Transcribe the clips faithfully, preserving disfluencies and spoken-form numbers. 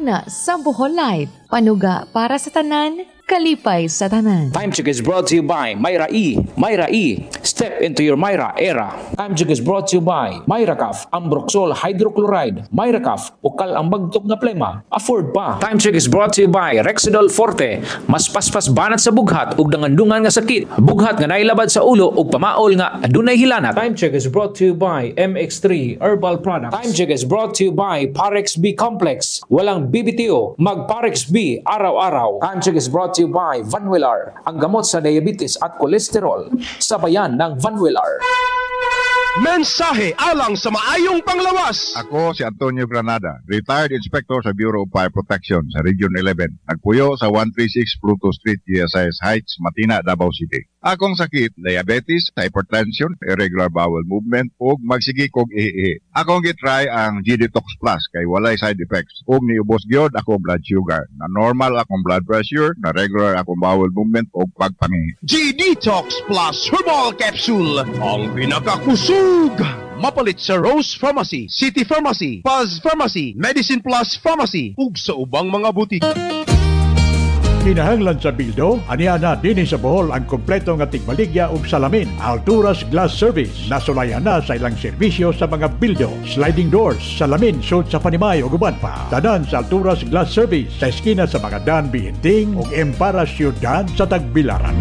na sa Bohol Light. Panuga para sa tanan, kalipay sa tanan. Time check is brought to you by Myra E. Myra E. Step into your Myra era. Time check is brought to you by Myracaf, Ambroxol Hydrochloride. Myracaf, ukal ang bagtok na plema. Afford pa. Time check is brought to you by Rexidol Forte. Mas paspas banat sa bughat ug dangandungan nga sakit. Bughat nga nailabad sa ulo ug pamaol nga adunay hilanat. Time check is brought to you by M X three Herbal Products. Time check is brought to you by Parex B Complex. Walang B B T O, mag Parex B araw-araw. Time check is brought to you by Vanwillar, ang gamot sa diabetes at kolesterol. Sabayan ng Vanwillar. Mensahe alang sa maayong panglawas. Ako si Antonio Granada, retired inspector sa Bureau of Fire Protection sa Region eleven. Nagpuyo sa one thirty-six Pluto Street, G S I S Heights, Matina, Davao City. Akong sakit, diabetes, hypertension, irregular bowel movement, ug magsigi kog ihi. Akong gitry ang G-Detox Plus kay walay side effects. Ug niubos gyud ako blood sugar. Na normal akong blood pressure, na regular akong bowel movement ug pagpangihi. G-Detox Plus Herbal Capsule, ang pinakakusog. Mapalit sa Rose Pharmacy, City Pharmacy, Paz Pharmacy, Medicine Plus Pharmacy, ug sa ubang mga butik. Kinahanglan sa bildo, aniya na din sa Bohol ang kompleto nga tigbaligya ug salamin. Alturas Glass Service, nasulayan na sa ilang serbisyo sa mga bildo. Sliding doors, salamin, sud sa Panimay ug uban pa. Tanan sa Alturas Glass Service, sa eskina sa mga Dan Bihinting ug Empara Ciudad sa Tagbilaran.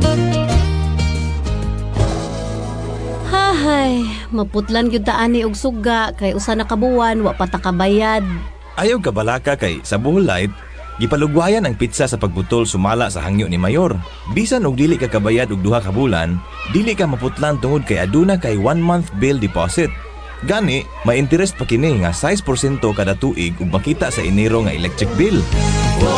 Hahay, maputlan gyud ta ani og suga kay usa na kabuwan wa pa ta kabayad. Ayaw ka balaka kay sa Bohol Light, gipalugwayan ang pizza sa pagbutol sumala sa hangyo ni Mayor. Bisan og dili ka kabayad og duha ka bulan, dili ka maputlan tungod kay aduna kay one month bill deposit. Gani, may interest pa kini nga six percent kada tuig ug makita sa Enero nga electric bill.